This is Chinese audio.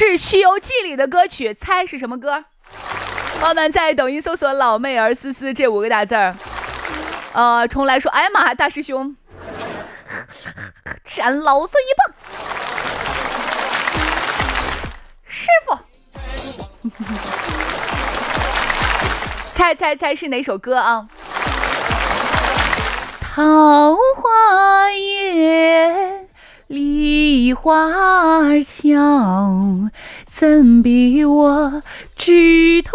是《西游记》里的歌曲，猜是什么歌？朋友们在抖音搜索老妹儿思思这5个大字儿。重来说，哎呀妈，大师兄，斩老孙一棒，师傅。猜是哪首歌啊？桃花源梨花俏，怎比我枝头